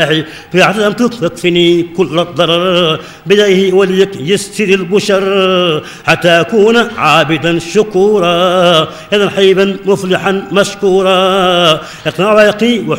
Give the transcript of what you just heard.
في عدم تكفني كل الضرر بديه وليك يسر البشر حتى أكون عابدا شكورا إذا حيبا مفلحا مشكورا يقنع ويقي